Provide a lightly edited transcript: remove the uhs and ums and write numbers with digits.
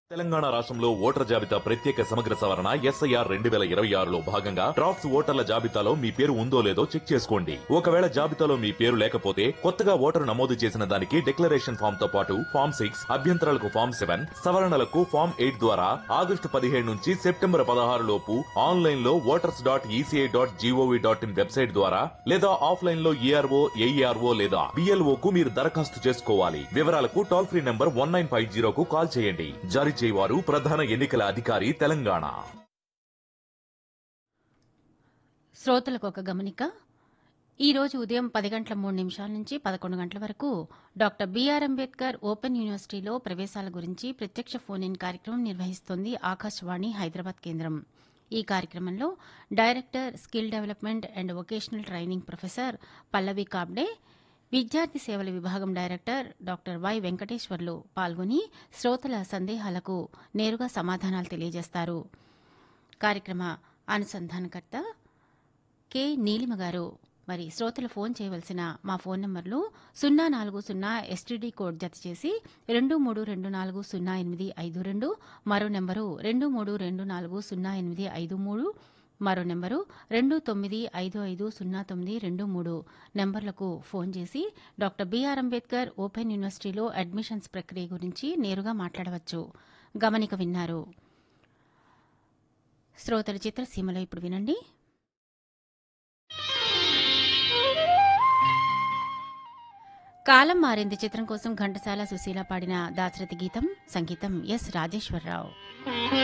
తెలంగాణ రాష్ట్రంలో ఓటర్ జాబితా ప్రత్యేక సమగ్ర సవరణ ఎస్ఐఆర్ 2026లో భాగంగా డ్రాఫ్ట్స్ ఓటర్ల జాబితాలో మీ పేరు ఉందో లేదో చెక్ చేసుకోండి. ఒకవేళ జాబితాలో మీ పేరు లేకపోతే కొత్తగా ఓటరు నమోదు చేసిన దానికి డిక్లరేషన్ ఫామ్ తో పాటు ఫామ్ 6, అభ్యంతరాలకు ఫామ్ 7, సవరణలకు ఫామ్ 8 ద్వారా ఆగస్టు 15 నుంచి సెప్టెంబర్ 16 లోపు ఆన్లైన్ లో voters.eci.gov.in వెబ్సైట్ ద్వారా లేదా ఆఫ్లైన్ లో ఏఆర్ఓ, ఏఈఆర్ఓ లేదా బిఎల్ఓ కు మీరు దరఖాస్తు చేసుకోవాలి. వివరాలకు టోల్ ఫ్రీ నంబర్ 1950 కు కాల్ చేయండి. జారీ చేయవారు ప్రధాన ఎన్నికల అధికారి తెలంగాణ. శ్రోతలకు ఒక గమనిక. ఈరోజు ఉదయం 10 గంటల 3 నిమిషాల నుంచి 11 గంటల వరకు డాక్టర్ బిఆర్ అంబేద్కర్ ఓపెన్ యూనివర్సిటీలో ప్రవేశాల గురించి ప్రత్యక్ష ఫోన్ ఇన్ కార్యక్రమం నిర్వహిస్తోంది ఆకాశవాణి హైదరాబాద్ కేంద్రం. ఈ కార్యక్రమంలో director skill development and vocational training professor పల్లవి కాబ్డే, విద్యార్థి సేవల విభాగం డైరెక్టర్ డాక్టర్ వై వెంకటేశ్వర్లు పాల్గొని శ్రోతల సందేహాలకు నేరుగా సమాధానాలు తెలియజేస్తారు. కార్యక్రమ అనుసంధానకర్త కె నీలిమ గారు. మరి శ్రోతలు ఫోన్ చేయవలసిన మా ఫోన్ నంబర్లు 040 ఎస్టీడీ కోడ్ జత చేసి 23240852, మరో నెంబరు 23240853, మరో నెంబరు 29550923 నెంబర్లకు ఫోన్ చేసి డాక్టర్ బిఆర్ అంబేద్కర్ ఓపెన్ యూనివర్సిటీలో అడ్మిషన్స్ ప్రక్రియ గురించి నేరుగా మాట్లాడవచ్చు. గమనిక విన్నారు. శ్రోతల చిత్రసీమలో ఇప్పుడు వినండి. కాలం మారింది చిత్రం కోసం ఘంటసాల సుశీల పాడిన దాశరథి గీతం, సంగీతం ఎస్ రాజేశ్వరరావు.